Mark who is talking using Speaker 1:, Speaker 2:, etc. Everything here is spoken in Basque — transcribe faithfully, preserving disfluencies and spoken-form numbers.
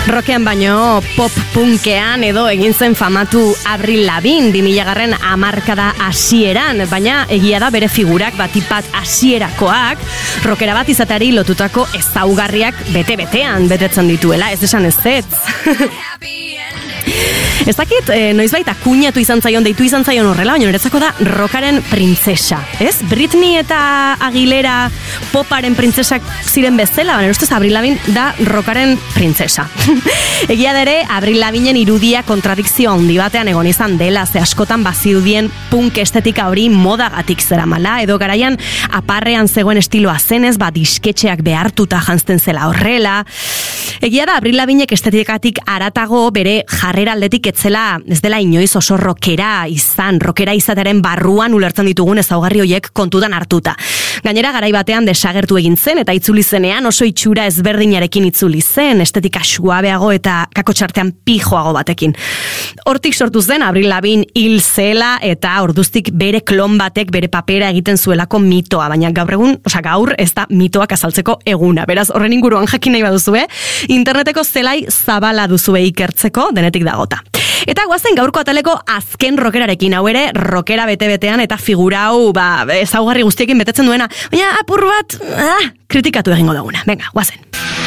Speaker 1: Rockean baino pop-punkean edo egin zen famatu Avril Lavigne bi mila garren hamarkada hasieran, baina egia da bere figurak batipat hasierakoak rockera bat izateari lotutako ezaugarriak bete-betean betetzen dituela, ez esan ez ez. Ez dakit, eh, noizbait akuñatu izan zaion, deitu izan zaion horrela, baina niretzako da rockaren printzesa, ez? Britney eta Aguilera poparen printzesak ziren bezala, baina ustez Avril Lavigne da rockaren printzesa. Egia dere, Avril Lavigneen irudia kontradikzio handi batean egon izan dela, ze askotan bazirudien punk estetika hori modagatik zeramala, edo garaian aparrean zegoen estiloa zenez, ba disketxeak behartuta janzten zela horrela. Egia da, Avril Lavignek estetikatik aratago bere jarrera aldetik etzela, ez dela inoiz oso rockera izan, rockera izateren barruan ulertzen ditugun ezaugarri horiek kontutan hartuta. Gainera garai batean desagertu egin zen eta itzuli zenean oso itxura ezberdinarekin itzuli zen, estetika suabeago eta kakotxartean pijoago batekin. Hortik sortu zen Avril Lavigne hil zela eta orduztik bere klon batek bere papera egiten zuelako mitoa, baina gaur egun, osea gaur ez da mitoak azaltzeko eguna. Beraz, horren inguruan jakin nahi baduzue, interneteko zelai zabala duzue ikertzeko denetik dagota. Eta guazen gaurko ataleko azken rockerarekin, hau ere rockera bete-betean eta figura hau ba, ezaugarri guztiekin betetzen duena, baina apur bat ah, kritikatu egingo duguna. Venga, guazen.